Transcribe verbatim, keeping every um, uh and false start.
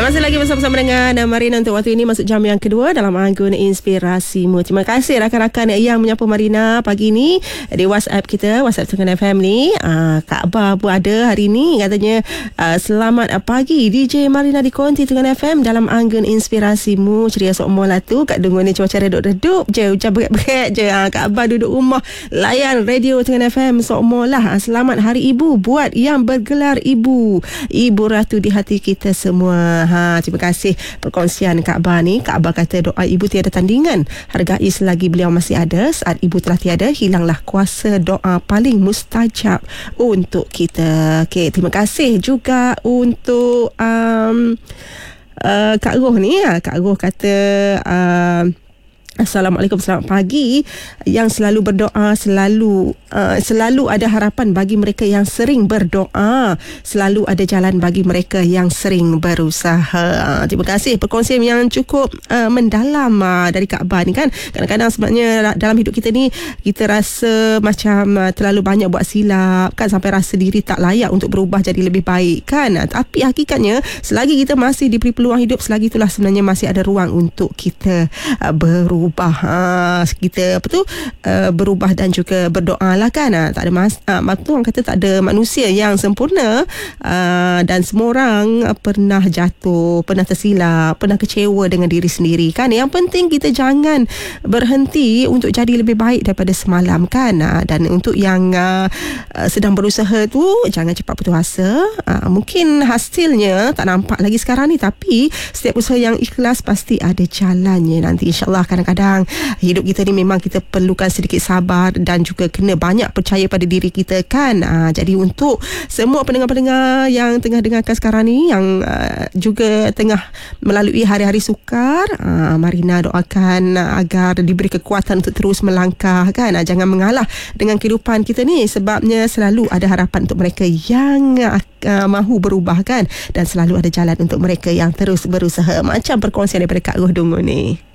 Baik, masih lagi bersama-sama dengan Marina untuk waktu ini masuk jam yang kedua dalam Anggun Inspirasimu. Terima kasih rakan-rakan yang menyapa Marina pagi ni di WhatsApp kita, WhatsApp Tengah F M ni. Uh, Kak Abah pun ada hari ni, katanya uh, selamat pagi D J Marina di Konti Tengah F M dalam Anggun Inspirasimu. Ceria semua lah tu. Kat dengar ni cuaca redup-redup je, hujan berat-berat je. Uh, Kak Abah duduk rumah layan radio Tengah F M semua lah. Uh, selamat Hari Ibu buat yang bergelar ibu, Ibu Ratu di hati kita semua. Ha, terima kasih perkongsian Kak Abah ni. Kak Abah kata doa ibu tiada tandingan, hargai selagi beliau masih ada. Saat ibu telah tiada, hilanglah kuasa doa paling mustajab untuk kita. Okey, terima kasih juga untuk um, uh, Kak Roh ni. Kak Roh kata uh, Assalamualaikum, selamat pagi. Yang selalu berdoa, selalu uh, selalu ada harapan bagi mereka yang sering berdoa, selalu ada jalan bagi mereka yang sering berusaha. Uh, terima kasih perkongsian yang cukup uh, mendalam uh, dari Kak Abah ni kan. Kadang-kadang sebenarnya dalam hidup kita ni kita rasa macam uh, terlalu banyak buat silap kan, sampai rasa diri tak layak untuk berubah jadi lebih baik kan. Uh, tapi hakikatnya selagi kita masih diberi peluang hidup, selagi itulah sebenarnya masih ada ruang untuk kita uh, berubah. Berubah ha, kita apa tu uh, berubah dan juga berdoa lah kan. Ha, tak ada mas, uh, orang kata tak ada manusia yang sempurna, uh, dan semua orang uh, pernah jatuh, pernah tersilap, pernah kecewa dengan diri sendiri kan. Yang penting kita jangan berhenti untuk jadi lebih baik daripada semalam kan. Ha, dan untuk yang uh, uh, sedang berusaha tu, jangan cepat putus asa. Uh, mungkin hasilnya tak nampak lagi sekarang ni, tapi setiap usaha yang ikhlas pasti ada jalannya nanti, insyaAllah. Kadang-kadang Kadang hidup kita ni memang kita perlukan sedikit sabar dan juga kena banyak percaya pada diri kita kan. Aa, jadi untuk semua pendengar-pendengar yang tengah dengarkan sekarang ni, yang aa, juga tengah melalui hari-hari sukar, aa, Marina doakan aa, agar diberi kekuatan untuk terus melangkah kan. Aa, jangan mengalah dengan kehidupan kita ni, sebabnya selalu ada harapan untuk mereka yang aa, mahu berubah kan, dan selalu ada jalan untuk mereka yang terus berusaha. Macam perkongsian daripada Kak Roh Dungu ni.